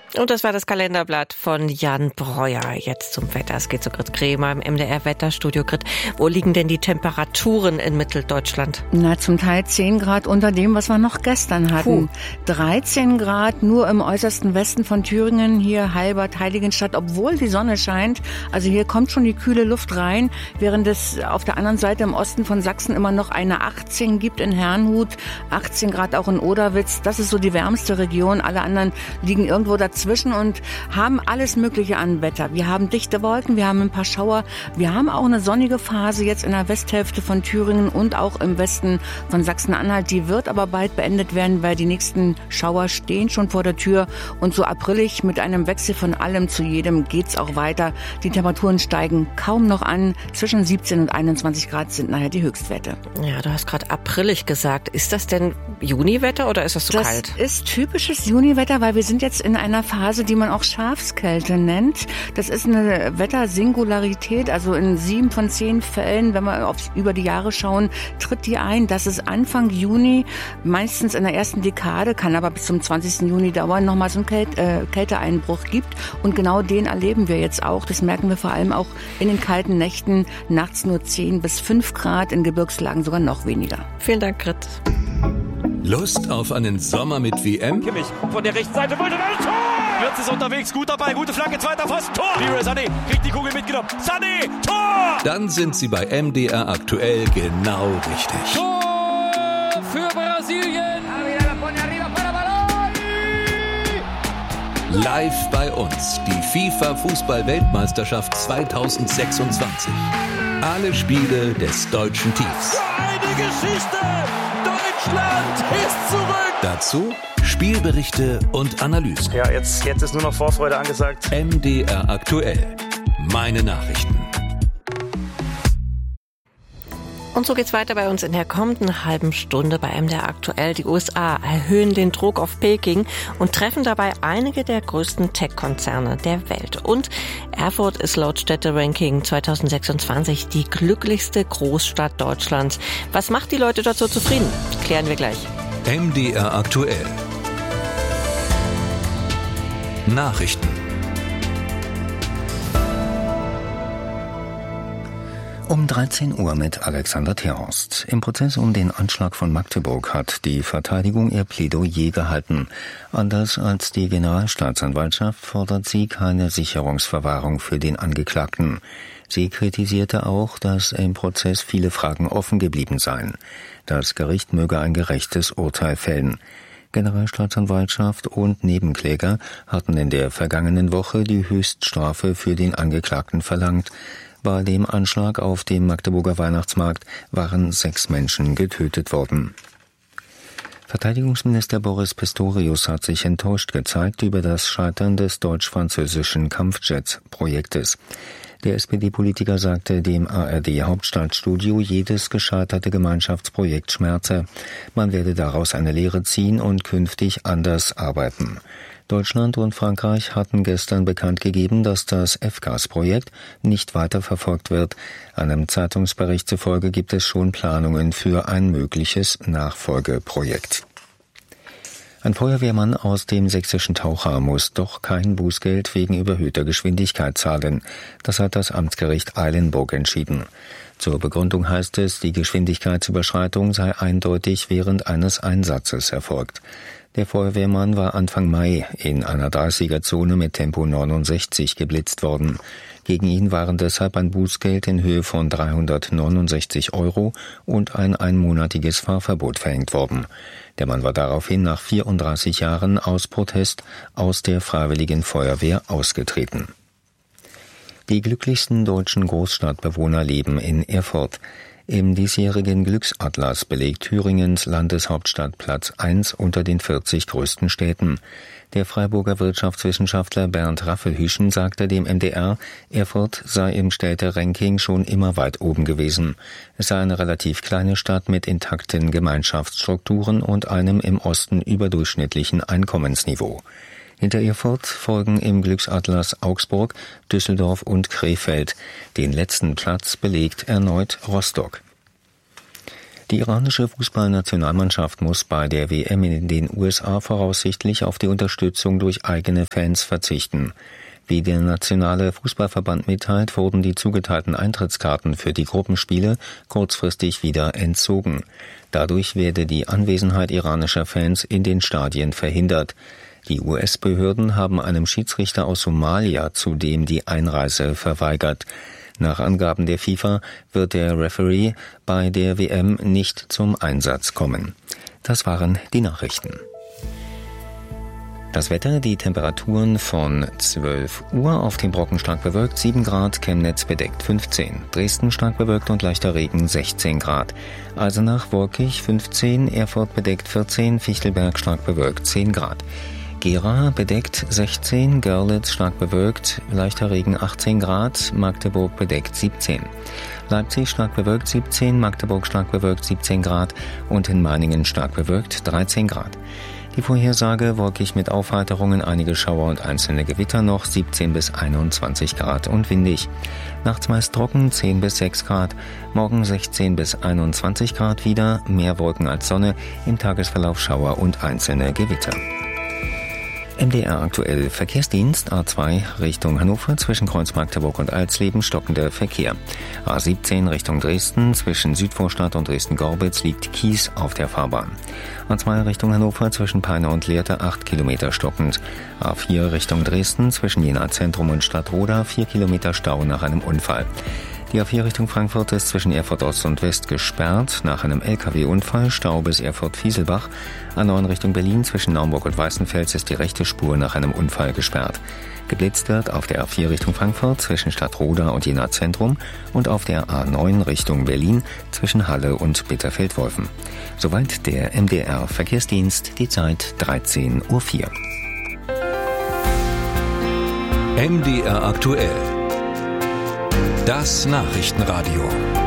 Und das war das Kalenderblatt von Jan Breuer. Jetzt zum Wetter. Es geht zu Grit Kremer im MDR-Wetterstudio. Grit, wo liegen denn die Temperaturen in Mitteldeutschland? Na, zum Teil 10 Grad unter dem, was wir noch gestern hatten. 13 Grad nur im äußersten Westen von Thüringen, hier Halbert, Heiligenstadt, obwohl die Sonne scheint. Also hier kommt schon die kühle Luft rein, während es auf der anderen Seite im Osten von Sachsen immer noch eine 18 gibt in Herrnhut, 18 Grad auch in Oderwitz. Das ist so die wärmste Region. Alle anderen liegen irgendwo dazwischen und haben alles Mögliche an Wetter. Wir haben dichte Wolken, wir haben ein paar Schauer, wir haben auch eine sonnige Phase jetzt in der Westhälfte von Thüringen und auch im Westen von Sachsen-Anhalt. Die wird aber bald beendet werden, weil die nächsten Schauer stehen schon vor der Tür und so aprillig mit einem Wechsel von allem zu jedem geht's auch weiter. Die Temperaturen steigen kaum noch an. Zwischen 17 und 21 Grad sind nachher die Höchstwerte. Ja, du hast gerade aprillig gesagt. Ist das denn Juniwetter oder ist das zu kalt? Das ist typisches Juniwetter, weil wir sind jetzt in einer Phase, die man auch Schafskälte nennt. Das ist eine Wettersingularität, also in 7 von 10 Fällen, wenn wir über die Jahre schauen, tritt die ein. Das ist Anfang Juni, meistens in der ersten Dekade, kann aber bis zum 20. Juni dauern, nochmal so einen Kälteeinbruch gibt. Und genau den erleben wir jetzt auch. Das merken wir vor allem auch in den kalten Nächten. Nachts nur 10 bis 5 Grad, in Gebirgslagen sogar noch weniger. Vielen Dank, Grit. Lust auf einen Sommer mit WM? Kimmich von der rechten Seite wollte ein Tor! Wirtz ist unterwegs, gut dabei, gute Flanke, zweiter Pfosten, Tor! Leroy Sané kriegt die Kugel mitgenommen. Sané, Tor! Dann sind Sie bei MDR aktuell genau richtig. Tor für Brasilien! Live bei uns die FIFA-Fußball-Weltmeisterschaft 2026. Alle Spiele des deutschen Teams. Eine Geschichte! Deutschland ist zurück! Dazu Spielberichte und Analysen. Ja, jetzt ist nur noch Vorfreude angesagt. MDR aktuell. Meine Nachrichten. Und so geht's weiter bei uns in der kommenden halben Stunde bei MDR aktuell. Die USA erhöhen den Druck auf Peking und treffen dabei einige der größten Tech-Konzerne der Welt. Und Erfurt ist laut Städte-Ranking 2026 die glücklichste Großstadt Deutschlands. Was macht die Leute dort so zufrieden? Klären wir gleich. MDR aktuell. Nachrichten. Um 13 Uhr mit Alexander Terhorst. Im Prozess um den Anschlag von Magdeburg hat die Verteidigung ihr Plädoyer gehalten. Anders als die Generalstaatsanwaltschaft fordert sie keine Sicherungsverwahrung für den Angeklagten. Sie kritisierte auch, dass im Prozess viele Fragen offen geblieben seien. Das Gericht möge ein gerechtes Urteil fällen. Generalstaatsanwaltschaft und Nebenkläger hatten in der vergangenen Woche die Höchststrafe für den Angeklagten verlangt. Bei dem Anschlag auf dem Magdeburger Weihnachtsmarkt waren 6 Menschen getötet worden. Verteidigungsminister Boris Pistorius hat sich enttäuscht gezeigt über das Scheitern des deutsch-französischen Kampfjets-Projektes. Der SPD-Politiker sagte dem ARD-Hauptstadtstudio, jedes gescheiterte Gemeinschaftsprojekt schmerze. Man werde daraus eine Lehre ziehen und künftig anders arbeiten. Deutschland und Frankreich hatten gestern bekannt gegeben, dass das FCAS-Projekt nicht weiterverfolgt wird. Einem Zeitungsbericht zufolge gibt es schon Planungen für ein mögliches Nachfolgeprojekt. Ein Feuerwehrmann aus dem sächsischen Taucher muss doch kein Bußgeld wegen überhöhter Geschwindigkeit zahlen. Das hat das Amtsgericht Eilenburg entschieden. Zur Begründung heißt es, die Geschwindigkeitsüberschreitung sei eindeutig während eines Einsatzes erfolgt. Der Feuerwehrmann war Anfang Mai in einer 30er-Zone mit Tempo 69 geblitzt worden. Gegen ihn waren deshalb ein Bußgeld in Höhe von 369 € und ein einmonatiges Fahrverbot verhängt worden. Der Mann war daraufhin nach 34 Jahren aus Protest aus der Freiwilligen Feuerwehr ausgetreten. Die glücklichsten deutschen Großstadtbewohner leben in Erfurt. Im diesjährigen Glücksatlas belegt Thüringens Landeshauptstadt Platz 1 unter den 40 größten Städten. Der Freiburger Wirtschaftswissenschaftler Bernd Raffelhüschen sagte dem MDR, Erfurt sei im Städteranking schon immer weit oben gewesen. Es sei eine relativ kleine Stadt mit intakten Gemeinschaftsstrukturen und einem im Osten überdurchschnittlichen Einkommensniveau. Hinter Erfurt folgen im Glücksatlas Augsburg, Düsseldorf und Krefeld. Den letzten Platz belegt erneut Rostock. Die iranische Fußballnationalmannschaft muss bei der WM in den USA voraussichtlich auf die Unterstützung durch eigene Fans verzichten. Wie der nationale Fußballverband mitteilt, wurden die zugeteilten Eintrittskarten für die Gruppenspiele kurzfristig wieder entzogen. Dadurch werde die Anwesenheit iranischer Fans in den Stadien verhindert. Die US-Behörden haben einem Schiedsrichter aus Somalia zudem die Einreise verweigert. Nach Angaben der FIFA wird der Referee bei der WM nicht zum Einsatz kommen. Das waren die Nachrichten. Das Wetter, die Temperaturen von 12 Uhr auf dem Brocken stark bewölkt 7 Grad, Chemnitz bedeckt 15, Dresden stark bewölkt und leichter Regen 16 Grad, Eisenach wolkig 15, Erfurt bedeckt 14, Fichtelberg stark bewölkt 10 Grad. Gera bedeckt 16, Görlitz stark bewölkt, leichter Regen 18 Grad, Magdeburg bedeckt 17. Leipzig stark bewölkt 17, Magdeburg stark bewölkt 17 Grad und in Meiningen stark bewölkt 13 Grad. Die Vorhersage wolkig mit Aufheiterungen, einige Schauer und einzelne Gewitter noch 17 bis 21 Grad und windig. Nachts meist trocken 10 bis 6 Grad, morgen 16 bis 21 Grad wieder, mehr Wolken als Sonne, im Tagesverlauf Schauer und einzelne Gewitter. MDR aktuell Verkehrsdienst A2 Richtung Hannover zwischen Kreuzmarkterburg und Alsleben stockender Verkehr. A17 Richtung Dresden zwischen Südvorstadt und Dresden-Gorbitz liegt Kies auf der Fahrbahn. A2 Richtung Hannover zwischen Peine und Lehrte 8 Kilometer stockend. A4 Richtung Dresden zwischen Jena Zentrum und Stadtroda 4 Kilometer Stau nach einem Unfall. Die A4 Richtung Frankfurt ist zwischen Erfurt Ost und West gesperrt. Nach einem LKW-Unfall Stau bis Erfurt-Fieselbach. A9 Richtung Berlin zwischen Naumburg und Weißenfels ist die rechte Spur nach einem Unfall gesperrt. Geblitzt wird auf der A4 Richtung Frankfurt zwischen Stadtroda und Jena Zentrum und auf der A9 Richtung Berlin zwischen Halle und Bitterfeld-Wolfen. Soweit der MDR Verkehrsdienst, die Zeit 13:04 Uhr. MDR aktuell. Das Nachrichtenradio.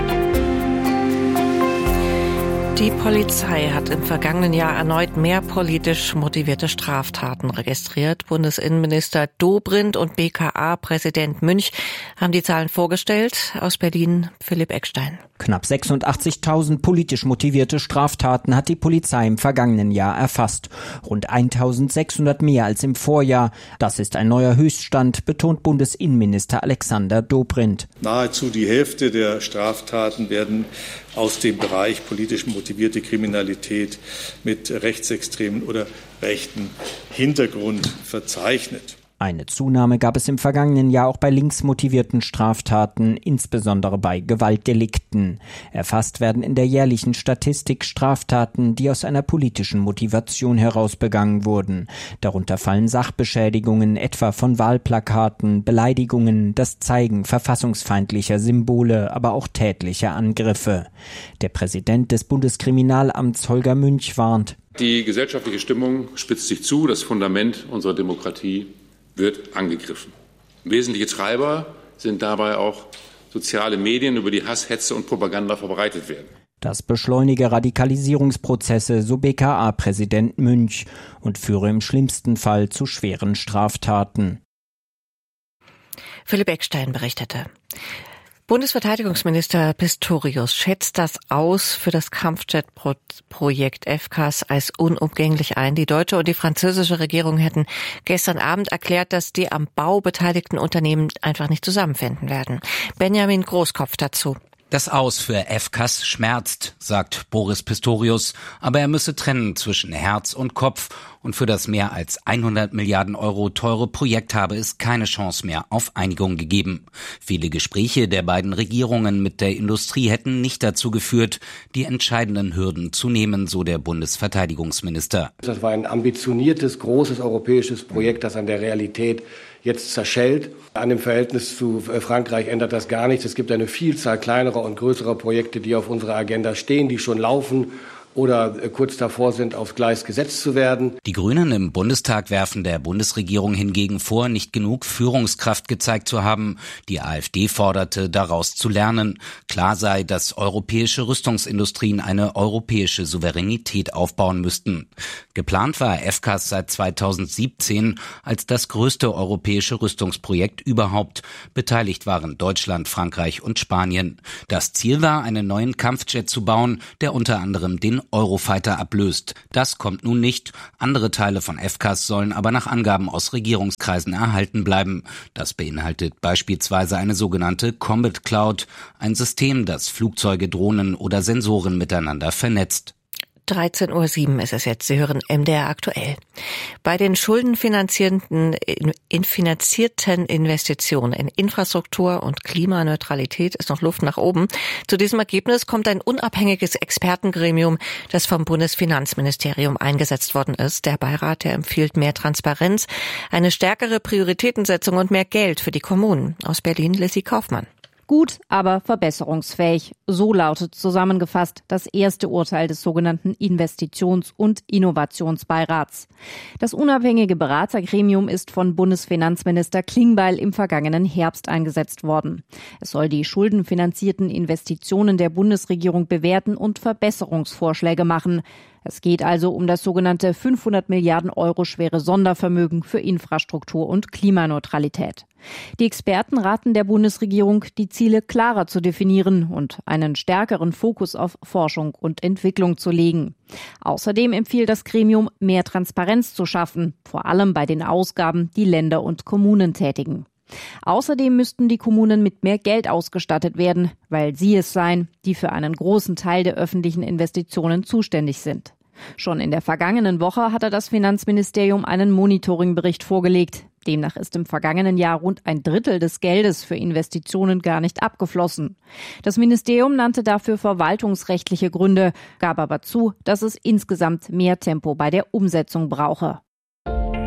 Die Polizei hat im vergangenen Jahr erneut mehr politisch motivierte Straftaten registriert. Bundesinnenminister Dobrindt und BKA-Präsident Münch haben die Zahlen vorgestellt. Aus Berlin Philipp Eckstein. Knapp 86.000 politisch motivierte Straftaten hat die Polizei im vergangenen Jahr erfasst. Rund 1.600 mehr als im Vorjahr. Das ist ein neuer Höchststand, betont Bundesinnenminister Alexander Dobrindt. Nahezu die Hälfte der Straftaten werden aus dem Bereich politisch motivierte Kriminalität mit rechtsextremen oder rechten Hintergrund verzeichnet. Eine Zunahme gab es im vergangenen Jahr auch bei linksmotivierten Straftaten, insbesondere bei Gewaltdelikten. Erfasst werden in der jährlichen Statistik Straftaten, die aus einer politischen Motivation heraus begangen wurden. Darunter fallen Sachbeschädigungen, etwa von Wahlplakaten, Beleidigungen, das Zeigen verfassungsfeindlicher Symbole, aber auch tätliche Angriffe. Der Präsident des Bundeskriminalamts Holger Münch warnt: Die gesellschaftliche Stimmung spitzt sich zu, das Fundament unserer Demokratie wird angegriffen. Wesentliche Treiber sind dabei auch soziale Medien, über die Hass, Hetze und Propaganda verbreitet werden. Das beschleunige Radikalisierungsprozesse, so BKA-Präsident Münch, und führe im schlimmsten Fall zu schweren Straftaten. Philipp Eckstein berichtete. Bundesverteidigungsminister Pistorius schätzt das Aus für das Kampfjet-Projekt FCAS als unumgänglich ein. Die deutsche und die französische Regierung hätten gestern Abend erklärt, dass die am Bau beteiligten Unternehmen einfach nicht zusammenfinden werden. Benjamin Großkopf dazu. Das Aus für FCAS schmerzt, sagt Boris Pistorius, aber er müsse trennen zwischen Herz und Kopf und für das mehr als 100 Milliarden Euro teure Projekt habe es keine Chance mehr auf Einigung gegeben. Viele Gespräche der beiden Regierungen mit der Industrie hätten nicht dazu geführt, die entscheidenden Hürden zu nehmen, so der Bundesverteidigungsminister. Das war ein ambitioniertes, großes europäisches Projekt, das an der Realität jetzt zerschellt. An dem Verhältnis zu Frankreich ändert das gar nichts. Es gibt eine Vielzahl kleinerer und größerer Projekte, die auf unserer Agenda stehen, die schon laufen oder kurz davor sind, aufs Gleis gesetzt zu werden. Die Grünen im Bundestag werfen der Bundesregierung hingegen vor, nicht genug Führungskraft gezeigt zu haben. Die AfD forderte, daraus zu lernen. Klar sei, dass europäische Rüstungsindustrien eine europäische Souveränität aufbauen müssten. Geplant war FCAS seit 2017 als das größte europäische Rüstungsprojekt überhaupt. Beteiligt waren Deutschland, Frankreich und Spanien. Das Ziel war, einen neuen Kampfjet zu bauen, der unter anderem den Eurofighter ablöst. Das kommt nun nicht. Andere Teile von FCAS sollen aber nach Angaben aus Regierungskreisen erhalten bleiben. Das beinhaltet beispielsweise eine sogenannte Combat Cloud, ein System, das Flugzeuge, Drohnen oder Sensoren miteinander vernetzt. 13:07 Uhr ist es jetzt. Sie hören MDR aktuell. Bei den schuldenfinanzierten Investitionen in Infrastruktur und Klimaneutralität ist noch Luft nach oben. Zu diesem Ergebnis kommt ein unabhängiges Expertengremium, das vom Bundesfinanzministerium eingesetzt worden ist. Der Beirat, der empfiehlt mehr Transparenz, eine stärkere Prioritätensetzung und mehr Geld für die Kommunen. Aus Berlin, Lissy Kaufmann. Gut, aber verbesserungsfähig. So lautet zusammengefasst das erste Urteil des sogenannten Investitions- und Innovationsbeirats. Das unabhängige Beratergremium ist von Bundesfinanzminister Klingbeil im vergangenen Herbst eingesetzt worden. Es soll die schuldenfinanzierten Investitionen der Bundesregierung bewerten und Verbesserungsvorschläge machen. Es geht also um das sogenannte 500 Milliarden Euro schwere Sondervermögen für Infrastruktur und Klimaneutralität. Die Experten raten der Bundesregierung, die Ziele klarer zu definieren und einen stärkeren Fokus auf Forschung und Entwicklung zu legen. Außerdem empfiehlt das Gremium, mehr Transparenz zu schaffen, vor allem bei den Ausgaben, die Länder und Kommunen tätigen. Außerdem müssten die Kommunen mit mehr Geld ausgestattet werden, weil sie es seien, die für einen großen Teil der öffentlichen Investitionen zuständig sind. Schon in der vergangenen Woche hatte das Finanzministerium einen Monitoringbericht vorgelegt. Demnach ist im vergangenen Jahr rund ein Drittel des Geldes für Investitionen gar nicht abgeflossen. Das Ministerium nannte dafür verwaltungsrechtliche Gründe, gab aber zu, dass es insgesamt mehr Tempo bei der Umsetzung brauche.